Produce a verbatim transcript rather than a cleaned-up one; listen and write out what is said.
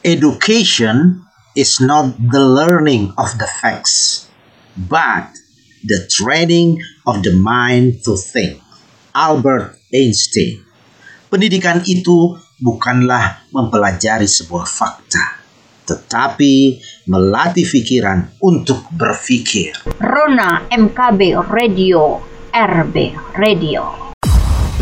Education is not the learning of the facts, but the training of the mind to think. Albert Einstein. Pendidikan itu bukanlah mempelajari sebuah fakta, tetapi melatih pikiran untuk berpikir. Rona M K B Radio, R B Radio.